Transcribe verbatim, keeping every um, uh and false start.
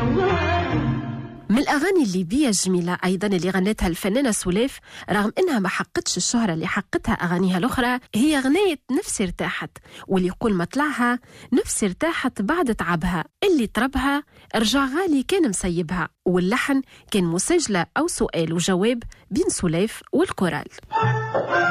من الأغاني الليبية الجميلة أيضا اللي غنتها الفنانة سولاف رغم أنها ما حقتش الشهرة اللي حقتها أغانيها الأخرى هي غنية نفسي ارتاحت، واللي يقول مطلعها نفسي ارتاحت بعد تعبها اللي طربها رجع غالي كان مسيبها، واللحن كان مسجلة أو سؤال وجواب بين سولاف والكورال.